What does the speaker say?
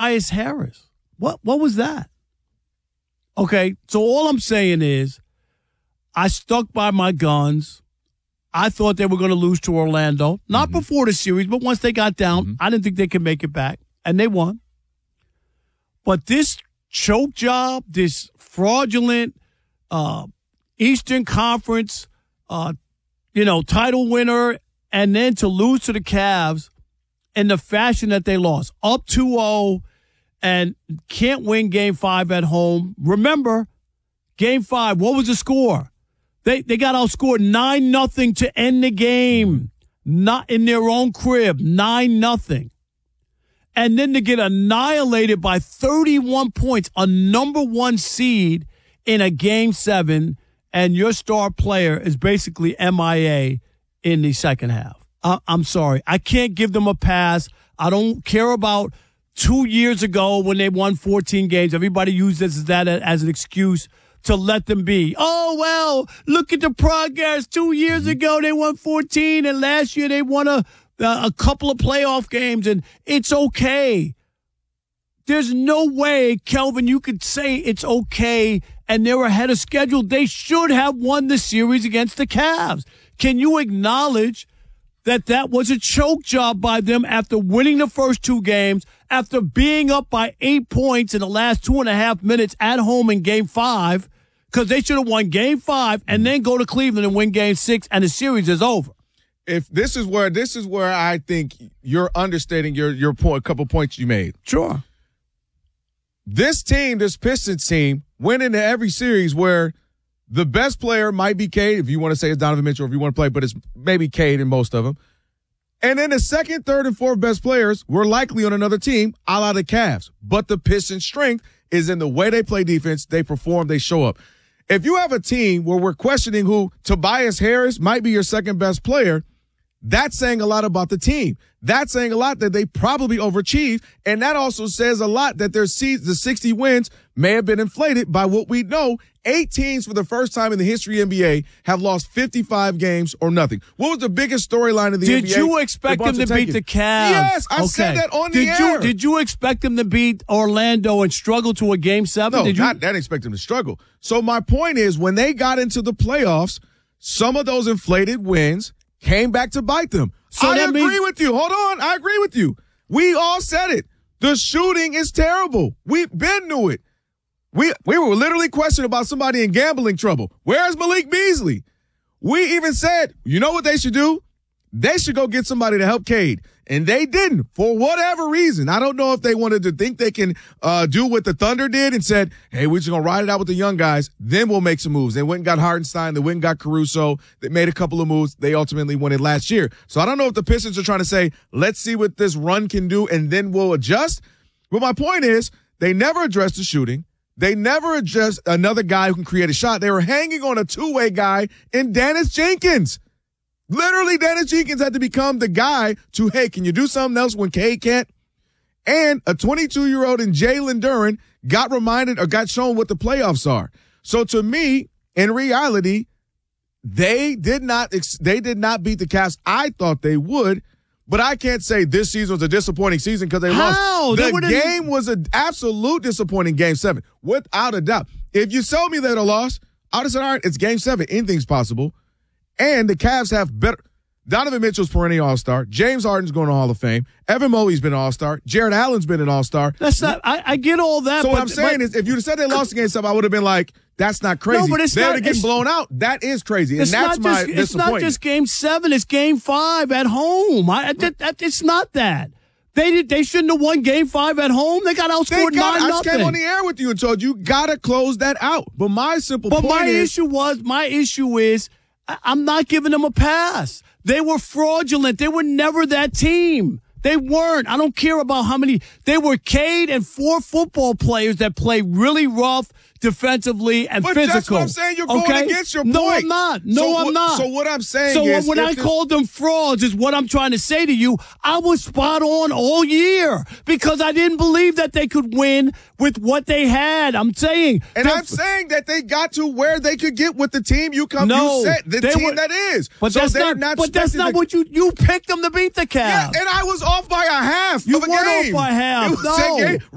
Tobias Harris. What was that? Okay, so all I'm saying is I stuck by my guns. I thought they were going to lose to Orlando. Not before the series, but once they got down, I didn't think they could make it back. And they won. But this choke job, this fraudulent Eastern Conference, title winner, and then to lose to the Cavs in the fashion that they lost, up 2-0 and can't win Game 5 at home. Remember, Game 5, what was the score? They got outscored 9-0 to end the game, not in their own crib, 9-0. And then to get annihilated by 31 points, a number 1 seed in a Game 7, and your star player is basically MIA in the second half. I'm sorry. I can't give them a pass. I don't care about 2 years ago when they won 14 games. Everybody uses that as an excuse to let them be. Oh, well, look at the progress. 2 years ago, they won 14, and last year they won a couple of playoff games, and it's okay. There's no way, Kelvin, you could say it's okay, and they're ahead of schedule. They should have won the series against the Cavs. Can you acknowledge that was a choke job by them after winning the first 2 games, after being up by 8 points in the last 2.5 minutes at home in Game 5, because they should have won Game 5 and then go to Cleveland and win Game 6, and the series is over. If this is where I think you're understating your point, a couple points you made. Sure. This team, this Pistons team, went into every series where the best player might be Cade, if you want to say it's Donovan Mitchell, if you want to play, but it's maybe Cade in most of them. And then the second, third, and fourth best players were likely on another team, a la the Cavs. But the Pistons' strength is in the way they play defense, they perform, they show up. If you have a team where we're questioning who Tobias Harris might be your second best player, that's saying a lot about the team. That's saying a lot that they probably overachieved, and that also says a lot that the 60 wins may have been inflated by what we know. 8 teams for the first time in the history of the NBA have lost 55 games or nothing. What was the biggest storyline of the NBA? Did you expect them to beat the Cavs? Yes, I said that on the air. Did you expect them to beat Orlando and struggle to a Game 7? No, I didn't expect them to struggle. So my point is, when they got into the playoffs, some of those inflated wins came back to bite them. So I agree with you. Hold on. I agree with you. We all said it. The shooting is terrible. We've been knew it. We were literally questioning about somebody in gambling trouble. Where's Malik Beasley? We even said, you know what they should do? They should go get somebody to help Cade. And they didn't, for whatever reason. I don't know if they wanted to think they can do what the Thunder did and said, hey, we're just going to ride it out with the young guys. Then we'll make some moves. They went and got Hartenstein. They went and got Caruso. They made a couple of moves. They ultimately won it last year. So I don't know if the Pistons are trying to say, let's see what this run can do, and then we'll adjust. But my point is, they never addressed the shooting. They never addressed another guy who can create a shot. They were hanging on a two-way guy in Dennis Jenkins. Literally, Dennis Jenkins had to become the guy to, hey, can you do something else when Cade can't? And a 22-year-old in Jalen Duren got reminded or got shown what the playoffs are. So to me, in reality, they did not beat the Cavs. I thought they would, but I can't say this season was a disappointing season because they lost. The game was an absolute disappointing Game 7, without a doubt. If you told me they'd have lost, I would have said, all right, it's Game 7. Anything's possible. And the Cavs have better. Donovan Mitchell's perennial All-Star. James Harden's going to Hall of Fame. Evan Mobley's been an All-Star. Jared Allen's been an All-Star. That's not. I get all that. So what I'm saying is, if you'd have said they lost against something, I would have been like, that's not crazy. No, but it's they not. would have getting blown out. That is crazy, and that's my disappointment. It's not just Game 7. It's Game 5 at home. It's not that. They shouldn't have won Game 5 at home. They got outscored 9-0. I just came on the air with you and told you gotta close that out. But my issue is. I'm not giving them a pass. They were fraudulent. They were never that team. They weren't. I don't care about how many. They were Cade and 4 football players that play really rough defensively and physical. But that's what I'm saying. You're going against your point. No, I'm not. I'm not. So what I'm saying is. So when I called them frauds is what I'm trying to say to you. I was spot on all year because I didn't believe that they could win with what they had. I'm saying. And I'm saying that they got to where they could get with the team you set. The team that is. But so that's not what you picked them to beat the Cavs. Yeah, and I was off by a half. You weren't off by half. No.